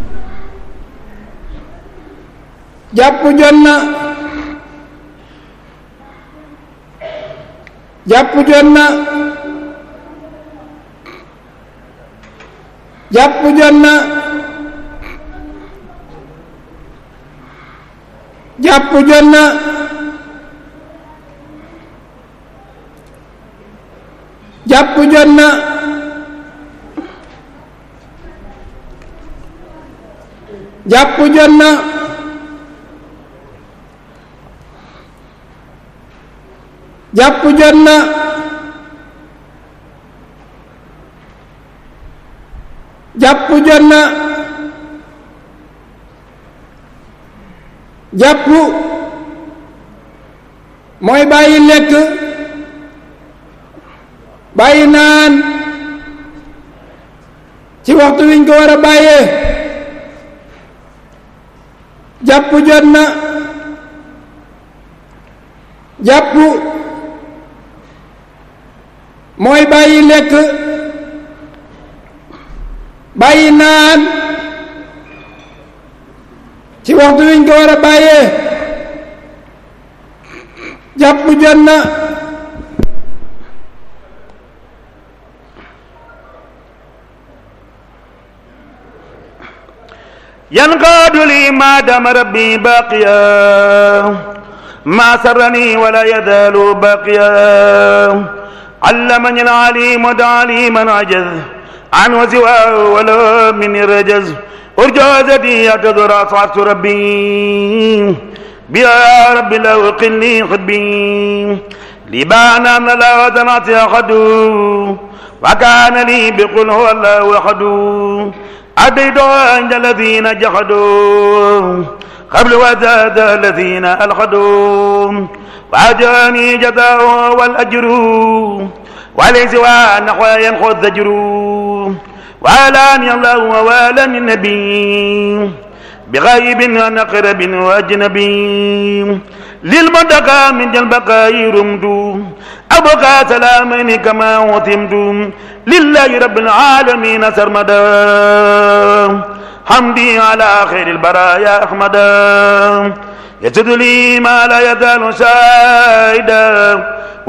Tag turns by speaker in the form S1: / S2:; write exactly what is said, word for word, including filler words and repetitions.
S1: jàpp jot na jàpp jot na jàpp jot na jàpp jot na jàpp jot na jàpp jot na jàpp jot na jàpp jot na jàpp mooy bàyyi lekk bàyyi naan ci waxtu wiñ ko war a bàyyee jàpp jot na jàpp mooy bàyyi lekk bàyyi naan ci waxtu wiñ ko war a bàyyee jàpp jot na
S2: ينقاد لي ما دام ربي باقيا ما سرني ولا يزال باقيا علمني العليم ودعا من عجز عن وسواه ولا من رجز أرجوزتي يعتذر أصعدت ربي بيا ربي لو قلني خدبي لبانا من لا وزنات أخدو وكان لي بقل هو الله أحد أديت عند الذين جحدوا قبل وزاد الذين ألحدوا وأجاني جزاء والأجر وليس ونحو ينخذ ذجر وآلاني الله ووالاني النبي بغيب ونقرب وأجنبي للمدقى من البقاء رمت أبقى سلامين كما وتمت لله رب العالمين سرمدا حمدي على خير البرايا أحمدا يسد لي ما لا يزال شاهدا